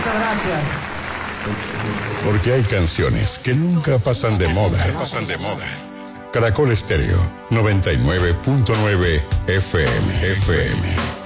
Muchas gracias. Porque hay canciones que nunca pasan de moda. Caracol Estéreo 99.9 FM.